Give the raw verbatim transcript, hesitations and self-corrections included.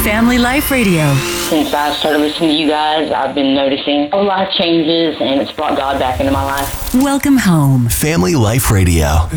Family Life Radio. Since I started listening to you guys, I've been noticing a lot of changes, and it's brought God back into my life. Welcome home. Family Life Radio.